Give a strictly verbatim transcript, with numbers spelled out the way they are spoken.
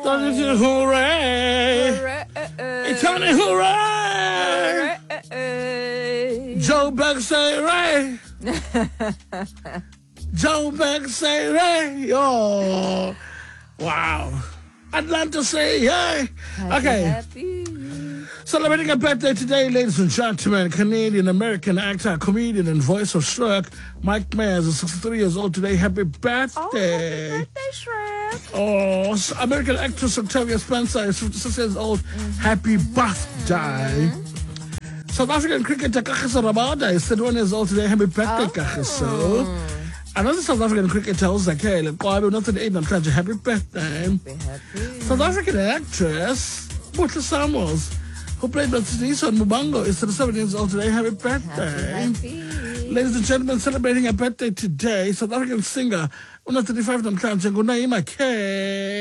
Don't you hooray! Hooray. Hey, Tony, hooray! Hooray. Joe Beck say Ray. Joe Beck say Ray. Oh, wow. Atlanta say yay. Happy, Okay. happy. Celebrating a birthday today, ladies and gentlemen, Canadian-American actor, comedian, and voice of Shrek, Mike Myers is sixty-three years old today. Happy birthday. Oh, happy birthday, Shrek. Oh, s- American actress Octavia Spencer is fifty-six years old. Happy birthday. South African cricketer Kagiso Rabada is thirty-one years old today. Happy birthday, Kagiso. Another South African cricketer, Uzakele Kwabe, not thirty-eight, namhlanje. Happy birthday. Be happy. South African actress Buhle Samuels, who played Batisiso and Mubango, is thirty-seven years old today. Happy birthday. Happy, happy. Ladies and gentlemen, celebrating a birthday today, South African singer, una thirty-five namhlanje, nguNaima K.